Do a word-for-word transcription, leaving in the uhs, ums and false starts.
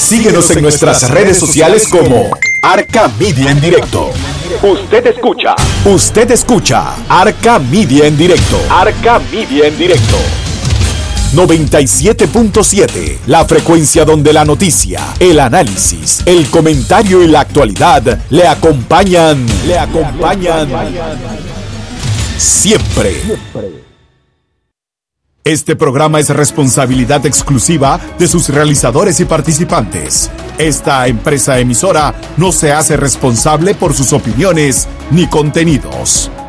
Síguenos en nuestras redes sociales como Arca Media en Directo. Usted escucha. Usted escucha Arca Media en Directo. Arca Media en Directo. noventa y siete punto siete, la frecuencia donde la noticia, el análisis, el comentario y la actualidad le acompañan, le acompañan siempre. Este programa es responsabilidad exclusiva de sus realizadores y participantes. Esta empresa emisora no se hace responsable por sus opiniones ni contenidos.